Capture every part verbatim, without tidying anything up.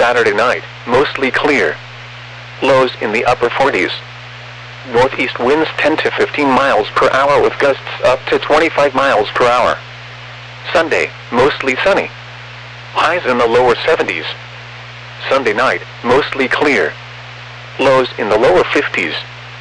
Saturday night, mostly clear. Lows in the upper forties. Northeast winds ten to fifteen miles per hour with gusts up to twenty-five miles per hour. Sunday, mostly sunny. Highs in the lower seventies. Sunday night, mostly clear. Lows in the lower fifties.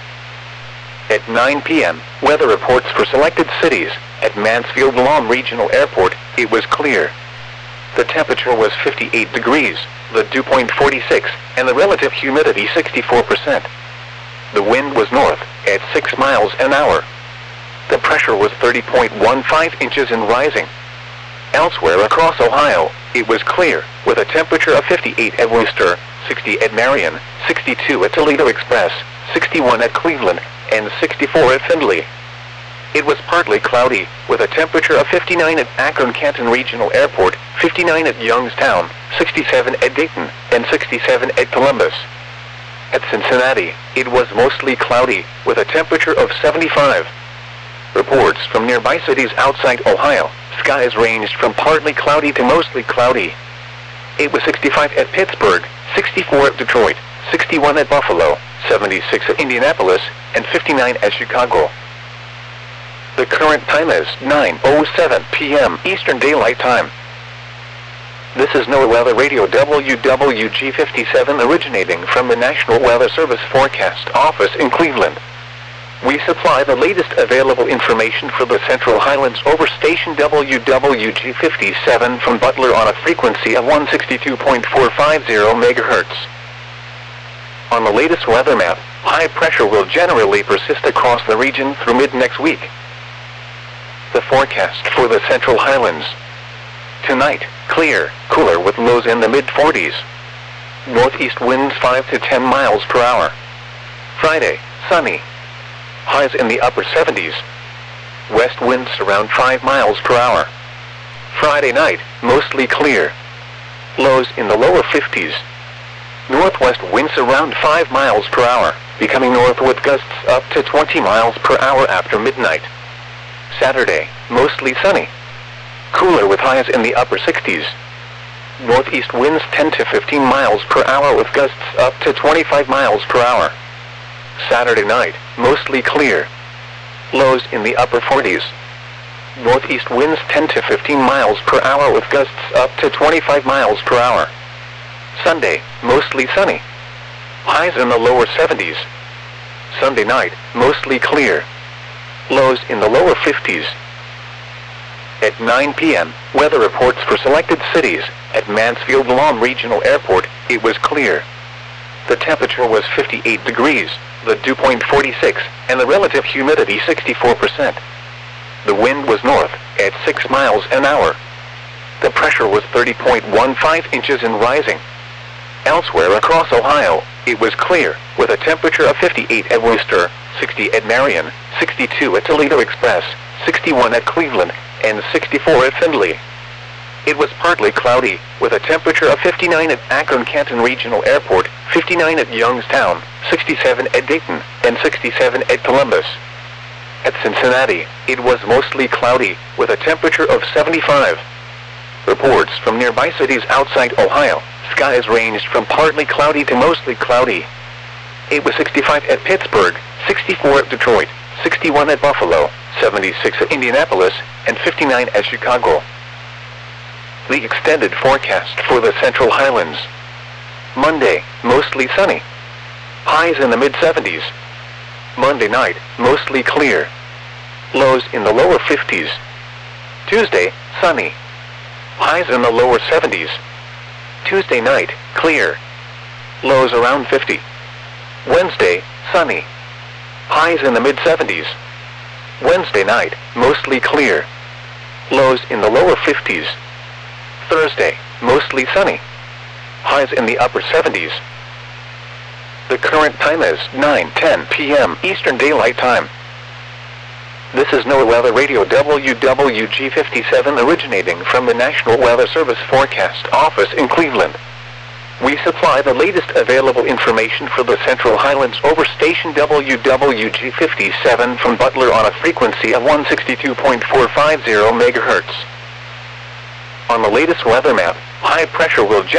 At nine p m, weather reports for selected cities. At Mansfield-Lam Regional Airport, it was clear. The temperature was fifty-eight degrees, the dew point forty-six, and the relative humidity sixty-four percent. The wind was north, at six miles an hour. The pressure was thirty point one five inches and rising. Elsewhere across Ohio, it was clear, with a temperature of fifty-eight at Wooster, sixty at Marion, sixty-two at Toledo Express, sixty-one at Cleveland, and sixty-four at Findlay. It was partly cloudy, with a temperature of fifty-nine at Akron-Canton Regional Airport, fifty-nine at Youngstown, sixty-seven at Dayton, and sixty-seven at Columbus. At Cincinnati, it was mostly cloudy, with a temperature of seventy-five. Reports from nearby cities outside Ohio, skies ranged from partly cloudy to mostly cloudy. It was sixty-five at Pittsburgh, sixty-four at Detroit, sixty-one at Buffalo, seventy-six at Indianapolis, and fifty-nine at Chicago. The current time is nine oh seven p m Eastern Daylight Time. This is NOAA Weather Radio W W G fifty-seven originating from the National Weather Service Forecast Office in Cleveland. We supply the latest available information for the Central Highlands over station W W G fifty-seven from Butler on a frequency of one sixty-two point four five zero megahertz. On the latest weather map, high pressure will generally persist across the region through mid-next week. The forecast for the Central Highlands. Tonight, clear, cooler with lows in the mid forties. Northeast winds five to ten miles per hour. Friday, sunny. Highs in the upper seventies. West winds around five miles per hour. Friday night, mostly clear. Lows in the lower fifties. Northwest winds around five miles per hour, becoming north with gusts up to twenty miles per hour after midnight. Saturday, mostly sunny. Cooler with highs in the upper sixties. Northeast winds ten to fifteen miles per hour with gusts up to twenty-five miles per hour. Saturday night, mostly clear. Lows in the upper forties. Northeast winds ten to fifteen miles per hour with gusts up to twenty-five miles per hour. Sunday, mostly sunny. Highs in the lower seventies. Sunday night, mostly clear. Lows in the lower fifties. At nine p m, weather reports for selected cities. At Mansfield-Lam Regional Airport, it was clear. The temperature was fifty-eight degrees, the dew point forty-six, and the relative humidity sixty-four percent. The wind was north, at six miles an hour. The pressure was thirty point one five inches and rising. Elsewhere across Ohio, it was clear, with a temperature of fifty-eight at Wooster, sixty at Marion, sixty-two at Toledo Express, sixty-one at Cleveland, and sixty-four at Findlay. It was partly cloudy, with a temperature of fifty-nine at Akron-Canton Regional Airport, fifty-nine at Youngstown, sixty-seven at Dayton, and sixty-seven at Columbus. At Cincinnati, it was mostly cloudy, with a temperature of seventy-five. Reports from nearby cities outside Ohio, skies ranged from partly cloudy to mostly cloudy. It was sixty-five at Pittsburgh, sixty-four at Detroit, sixty-one at Buffalo, seventy-six at Indianapolis, and fifty-nine at Chicago. The extended forecast for the Central Highlands. Monday, mostly sunny. Highs in the mid seventies. Monday night, mostly clear. Lows in the lower fifties. Tuesday, sunny. Highs in the lower seventies. Tuesday night, clear. Lows around fifty. Wednesday, sunny. Highs in the mid seventies. Wednesday night, mostly clear. Lows in the lower fifties. Thursday, mostly sunny. Highs in the upper seventies. The current time is nine ten p m Eastern Daylight Time. This is NOAA Weather Radio W W G fifty-seven originating from the National Weather Service Forecast Office in Cleveland. We supply the latest available information for the Central Highlands over station W W G fifty-seven from Butler on a frequency of one sixty-two point four five zero megahertz. On the latest weather map, high pressure will generate